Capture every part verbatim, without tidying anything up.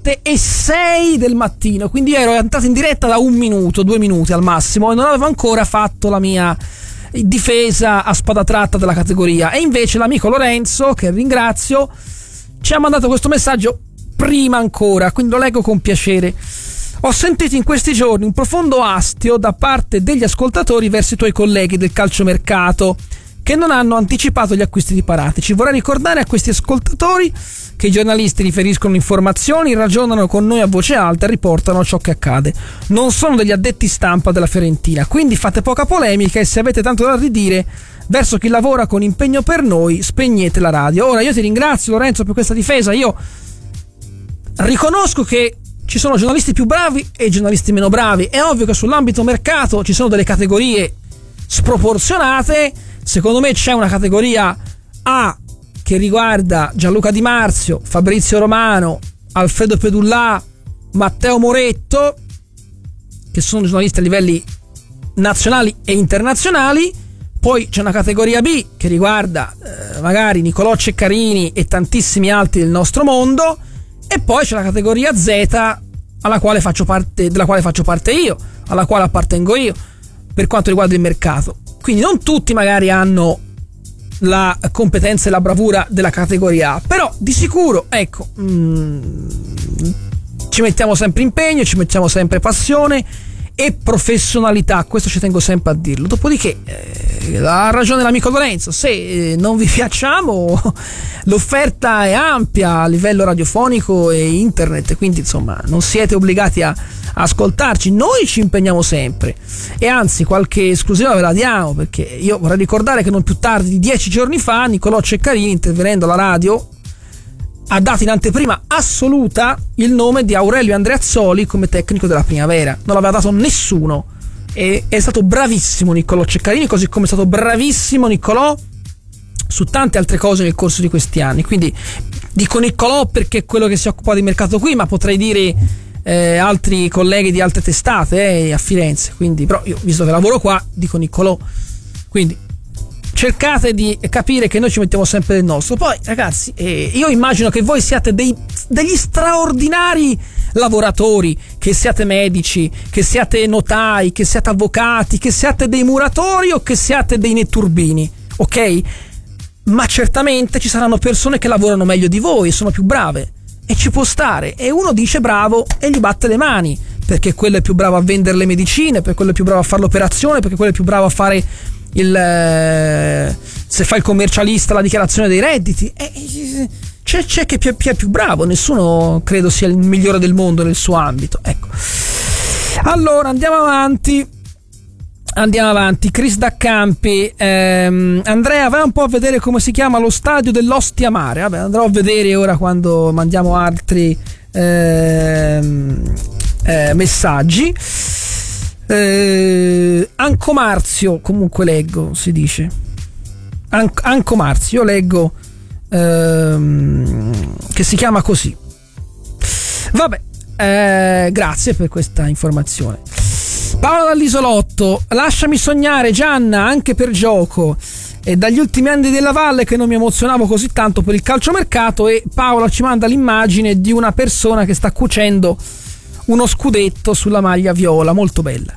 sette e sei del mattino, quindi ero entrato in diretta da un minuto, due minuti al massimo, e non avevo ancora fatto la mia difesa a spada tratta della categoria. E invece l'amico Lorenzo, che ringrazio, ci ha mandato questo messaggio prima ancora, quindi lo leggo con piacere. Ho sentito in questi giorni un profondo astio da parte degli ascoltatori verso i tuoi colleghi del calciomercato che non hanno anticipato gli acquisti di Paratici. Vorrei ricordare a questi ascoltatori che i giornalisti riferiscono informazioni, ragionano con noi a voce alta e riportano ciò che accade. Non sono degli addetti stampa della Fiorentina, quindi fate poca polemica e se avete tanto da ridire verso chi lavora con impegno per noi, spegnete la radio. Ora io ti ringrazio, Lorenzo, per questa difesa. Io riconosco che ci sono giornalisti più bravi e giornalisti meno bravi. È ovvio che sull'ambito mercato ci sono delle categorie sproporzionate. Secondo me c'è una categoria A che riguarda Gianluca Di Marzio, Fabrizio Romano, Alfredo Pedullà, Matteo Moretto, che sono giornalisti a livelli nazionali e internazionali. Poi c'è una categoria B che riguarda eh, magari Nicolò Ceccarini e tantissimi altri del nostro mondo. E poi c'è la categoria Z alla quale faccio parte, della quale faccio parte io, alla quale appartengo io per quanto riguarda il mercato. Quindi non tutti magari hanno la competenza e la bravura della categoria A, però di sicuro, ecco, mm, ci mettiamo sempre impegno, ci mettiamo sempre passione e professionalità, questo ci tengo sempre a dirlo. Dopodiché eh, ha ragione l'amico Lorenzo, se eh, non vi piacciamo l'offerta è ampia a livello radiofonico e internet, quindi insomma non siete obbligati a ascoltarci, noi ci impegniamo sempre e anzi qualche esclusiva ve la diamo, perché io vorrei ricordare che non più tardi di dieci giorni fa Nicolò Ceccarini, intervenendo alla radio, ha dato in anteprima assoluta il nome di Aurelio Andreazzoli come tecnico della Primavera. Non l'aveva dato nessuno e è stato bravissimo Nicolò Ceccarini, così come è stato bravissimo Nicolò su tante altre cose nel corso di questi anni. Quindi dico Nicolò perché è quello che si occupa di mercato qui, ma potrei dire eh, altri colleghi di altre testate eh, a Firenze. Quindi però io, visto che lavoro qua, dico Nicolò. Quindi cercate di capire che noi ci mettiamo sempre del nostro. Poi ragazzi, eh, io immagino che voi siate dei, degli straordinari lavoratori, che siate medici, che siate notai, che siate avvocati, che siate dei muratori o che siate dei netturbini, ok? Ma certamente ci saranno persone che lavorano meglio di voi e sono più brave, e ci può stare, e uno dice bravo e gli batte le mani perché quello è più bravo a vendere le medicine, perché quello è più bravo a fare l'operazione, perché quello è più bravo a fare il eh, se fa il commercialista la dichiarazione dei redditi. eh, c'è, c'è che è più, più bravo, nessuno credo sia il migliore del mondo nel suo ambito, ecco. Allora andiamo avanti andiamo avanti Chris Daccampi, ehm, Andrea, vai un po' a vedere come si chiama lo stadio dell'Ostia Mare. Vabbè, andrò a vedere ora quando mandiamo altri ehm, eh, messaggi. Eh, Ancomarzio, comunque leggo, si dice An- Ancomarzio, io leggo ehm, che si chiama così. Vabbè, eh, grazie per questa informazione. Paola dall'Isolotto, lasciami sognare Gianna, anche per gioco. È dagli ultimi anni della Valle che non mi emozionavo così tanto per il calciomercato. E Paola ci manda l'immagine di una persona che sta cucendo uno scudetto sulla maglia viola, molto bella.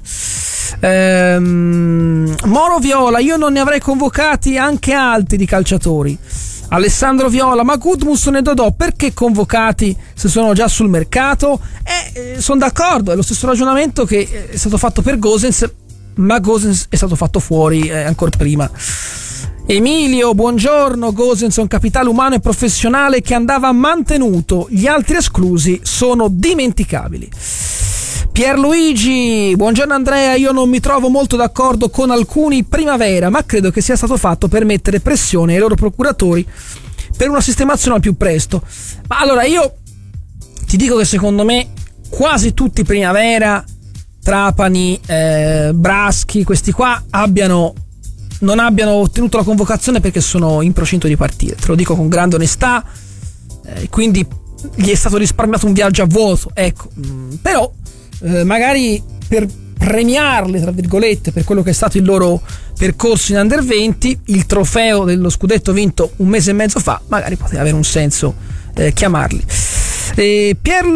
Ehm, Moro Viola, io non ne avrei convocati anche altri di calciatori. Alessandro Viola, ma Gudmundsson e Dodò perché convocati se sono già sul mercato? Eh, eh, sono d'accordo, è lo stesso ragionamento che è stato fatto per Gosens, ma Gosens è stato fatto fuori eh, ancora prima. Emilio, buongiorno. Gosens è un capitale umano e professionale che andava mantenuto, gli altri esclusi sono dimenticabili. Pierluigi, buongiorno Andrea, io non mi trovo molto d'accordo con alcuni Primavera, ma credo che sia stato fatto per mettere pressione ai loro procuratori per una sistemazione al più presto. Ma allora io ti dico che secondo me quasi tutti Primavera, Trapani, eh, Braschi, questi qua abbiano non abbiano ottenuto la convocazione perché sono in procinto di partire, te lo dico con grande onestà, eh, quindi gli è stato risparmiato un viaggio a vuoto, ecco. Mm, però eh, magari per premiarli tra virgolette per quello che è stato il loro percorso in Under venti, il trofeo dello scudetto vinto un mese e mezzo fa, magari poteva avere un senso eh, chiamarli. eh, Pier